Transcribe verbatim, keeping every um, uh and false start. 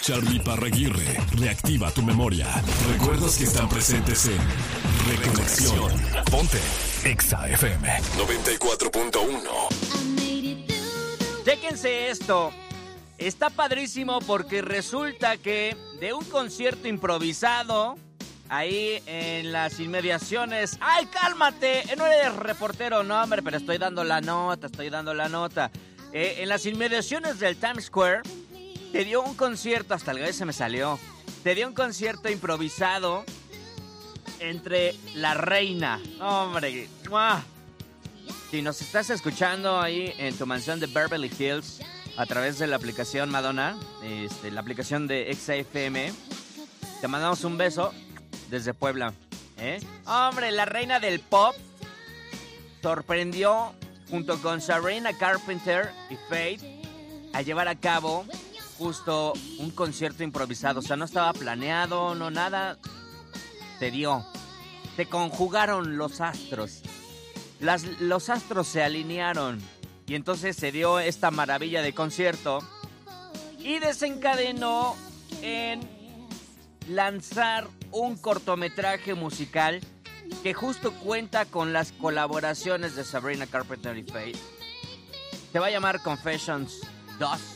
Charlie Parraguirre reactiva tu memoria. Recuerdos que están presentes en Reconexión. Ponte Exa F M noventa y cuatro punto uno. Chéquense esto. Está padrísimo porque resulta que de un concierto improvisado ahí en las inmediaciones. ¡Ay, cálmate! No eres reportero, no, hombre, pero estoy dando la nota, estoy dando la nota. Eh, en las inmediaciones del Times Square te dio un concierto, hasta el gallo se me salió. Te dio un concierto improvisado entre la reina. ¡Hombre! ¡Mua! Si nos estás escuchando ahí en tu mansión de Beverly Hills a través de la aplicación Madonna, este, la aplicación de Exa F M, te mandamos un beso desde Puebla, ¿eh? Hombre, la reina del pop sorprendió junto con Sabrina Carpenter y Faith a llevar a cabo justo un concierto improvisado. O sea, no estaba planeado, no nada. Se dio. Se conjugaron los astros. Las, los astros se alinearon. Y entonces se dio esta maravilla de concierto. Y desencadenó en lanzar un cortometraje musical que justo cuenta con las colaboraciones de Sabrina Carpenter y Faith. Se va a llamar Confessions dos.